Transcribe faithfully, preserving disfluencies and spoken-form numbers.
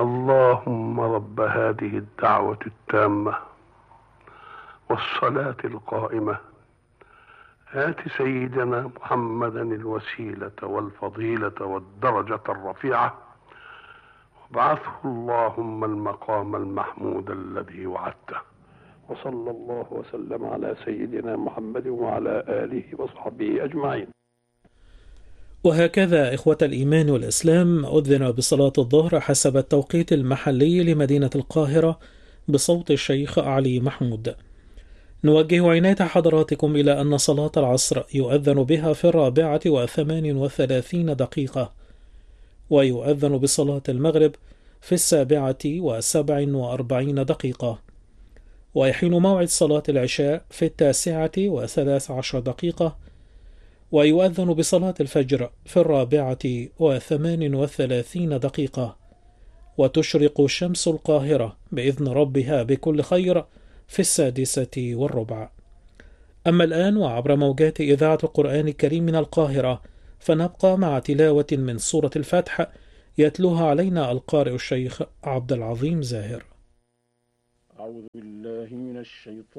اللهم رب هذه الدعوة التامة والصلاة القائمة آت سيدنا محمدا الوسيلة والفضيلة والدرجة الرفيعة وابعثه اللهم المقام المحمود الذي وعدته. وصلى الله وسلم على سيدنا محمد وعلى آله وصحبه أجمعين. وهكذا إخوة الإيمان والإسلام أذن بصلاة الظهر حسب التوقيت المحلي لمدينة القاهرة بصوت الشيخ علي محمود. نوجه عناية حضراتكم إلى أن صلاة العصر يؤذن بها في الرابعة وثمان وثلاثين دقيقة، ويؤذن بصلاة المغرب في السابعة وسبع وأربعين دقيقة، ويحين موعد صلاة العشاء في التاسعة وثلاث عشر دقيقة، ويؤذن بصلاة الفجر في الرابعة وثمان وثلاثين دقيقة، وتشرق شمس القاهرة بإذن ربها بكل خير في السادسة والربع. أما الآن وعبر موجات إذاعة القرآن الكريم من القاهرة، فنبقى مع تلاوة من سورة الفتح يتلوها علينا القارئ الشيخ عبد العظيم زاهر. أعوذ بالله من الشيطان